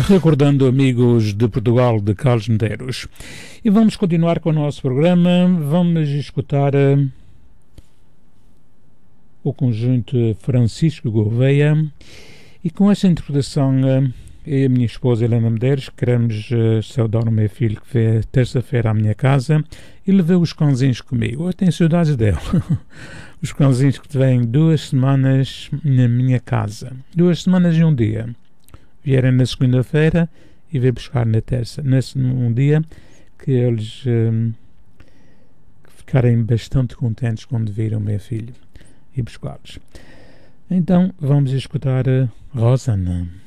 recordando amigos de Portugal de Carlos Medeiros. E vamos continuar com o nosso programa. Vamos escutar o conjunto Francisco Gouveia, e com essa interpretação eu e a minha esposa Helena Medeiros queremos saudar o meu filho que veio terça-feira à minha casa e levei os cãozinhos comigo. Eu tenho saudades dele. Os cãozinhos que vêm 2 semanas na minha casa, 2 semanas e um dia. Vieram na segunda-feira e veio buscar na terça, nesse um dia que eles ficarem bastante contentes quando viram o meu filho e buscá-los. Então vamos escutar Rosana.